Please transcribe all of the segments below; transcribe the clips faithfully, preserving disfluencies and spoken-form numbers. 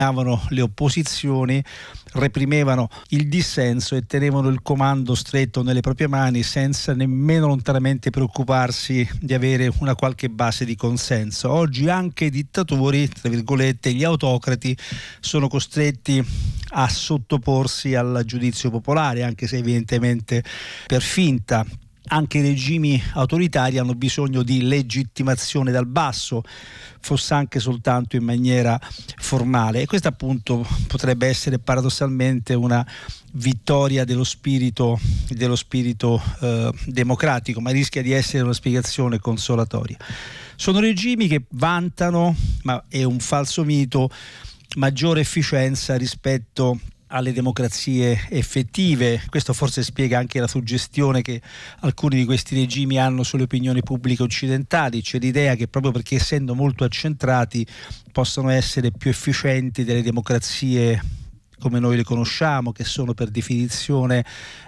avevano le opposizioni, reprimevano il dissenso e tenevano il comando stretto nelle proprie mani senza nemmeno lontanamente preoccuparsi di avere una qualche base di consenso. Oggi anche i dittatori, tra virgolette, gli autocrati, sono costretti a sottoporsi al giudizio popolare, anche se evidentemente per finta. Anche i regimi autoritari hanno bisogno di legittimazione dal basso, fosse anche soltanto in maniera formale, e questa appunto potrebbe essere paradossalmente una vittoria dello spirito dello spirito eh, democratico, ma rischia di essere una spiegazione consolatoria. Sono regimi che vantano, ma è un falso mito, maggiore efficienza rispetto alle democrazie effettive. Questo forse spiega anche la suggestione che alcuni di questi regimi hanno sulle opinioni pubbliche occidentali. C'è l'idea che proprio perché essendo molto accentrati possono essere più efficienti delle democrazie come noi le conosciamo, che sono per definizione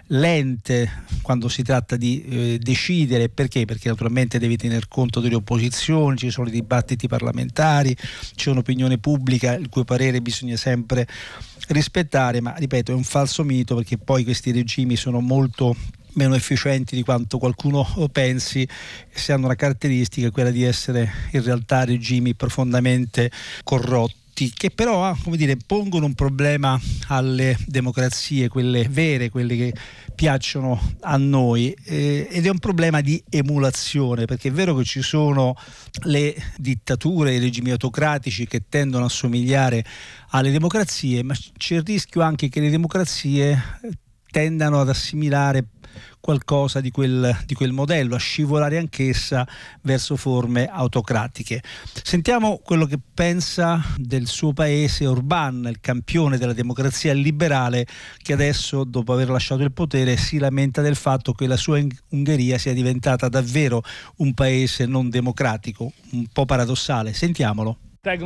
lente quando si tratta di eh, decidere. Perché? Perché naturalmente devi tener conto delle opposizioni, ci sono i dibattiti parlamentari, c'è un'opinione pubblica il cui parere bisogna sempre rispettare, ma ripeto, è un falso mito, perché poi questi regimi sono molto meno efficienti di quanto qualcuno pensi, se hanno una caratteristica, quella di essere in realtà regimi profondamente corrotti, che però, come dire, pongono un problema alle democrazie, quelle vere, quelle che piacciono a noi, eh, ed è un problema di emulazione, perché è vero che ci sono le dittature, i regimi autocratici che tendono a somigliare alle democrazie, ma c'è il rischio anche che le democrazie tendano ad assimilare qualcosa di quel, di quel modello, a scivolare anch'essa verso forme autocratiche. Sentiamo quello che pensa del suo paese Orbán, il campione della democrazia liberale, che adesso, dopo aver lasciato il potere, si lamenta del fatto che la sua Ungheria sia diventata davvero un paese non democratico, un po' paradossale. Sentiamolo.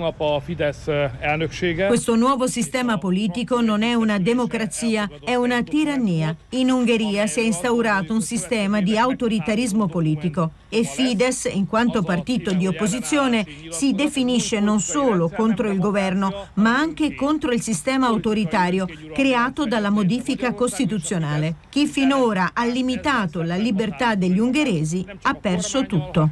Questo nuovo sistema politico non è una democrazia, è una tirannia. In Ungheria si è instaurato un sistema di autoritarismo politico e Fidesz, in quanto partito di opposizione, si definisce non solo contro il governo, ma anche contro il sistema autoritario creato dalla modifica costituzionale. Chi finora ha limitato la libertà degli ungheresi ha perso tutto.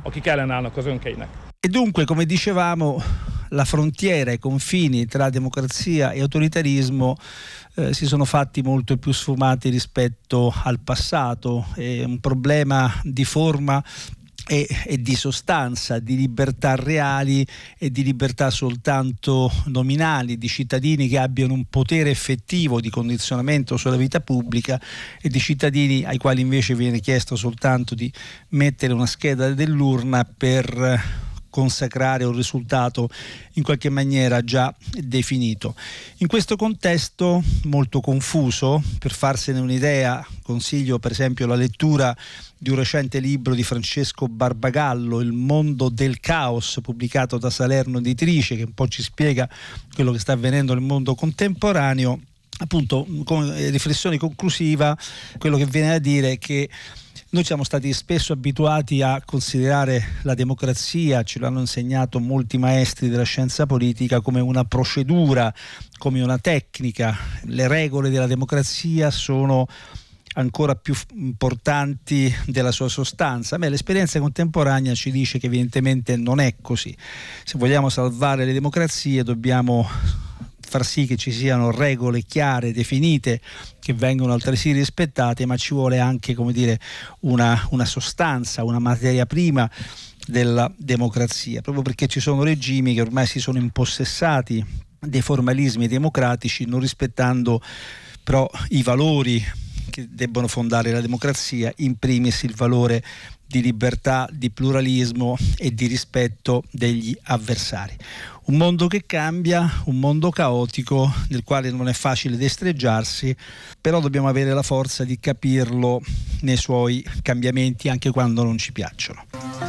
E dunque, come dicevamo, la frontiera, i confini tra democrazia e autoritarismo eh, si sono fatti molto più sfumati rispetto al passato. È un problema di forma e, e di sostanza, di libertà reali e di libertà soltanto nominali, di cittadini che abbiano un potere effettivo di condizionamento sulla vita pubblica e di cittadini ai quali invece viene chiesto soltanto di mettere una scheda dell'urna per consacrare un risultato in qualche maniera già definito. In questo contesto molto confuso, per farsene un'idea, consiglio per esempio la lettura di un recente libro di Francesco Barbagallo, Il mondo del caos, pubblicato da Salerno Editrice, che un po' ci spiega quello che sta avvenendo nel mondo contemporaneo. Appunto, con riflessione conclusiva, quello che viene a dire è che noi siamo stati spesso abituati a considerare la democrazia, ce l'hanno insegnato molti maestri della scienza politica, come una procedura, come una tecnica. Le regole della democrazia sono ancora più importanti della sua sostanza. Beh, l'esperienza contemporanea ci dice che evidentemente non è così. Se vogliamo salvare le democrazie dobbiamo far sì che ci siano regole chiare, definite, che vengono altresì rispettate, ma ci vuole anche, come dire, una, una sostanza, una materia prima della democrazia, proprio perché ci sono regimi che ormai si sono impossessati dei formalismi democratici, non rispettando però i valori che debbono fondare la democrazia, in primis il valore di libertà, di pluralismo e di rispetto degli avversari. Un mondo che cambia, un mondo caotico nel quale non è facile destreggiarsi, però dobbiamo avere la forza di capirlo nei suoi cambiamenti anche quando non ci piacciono.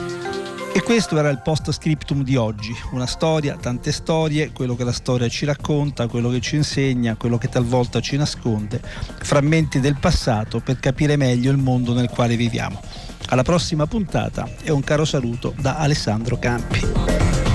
E questo era il post scriptum di oggi, una storia, tante storie, quello che la storia ci racconta, quello che ci insegna, quello che talvolta ci nasconde, frammenti del passato per capire meglio il mondo nel quale viviamo. Alla prossima puntata e un caro saluto da Alessandro Campi.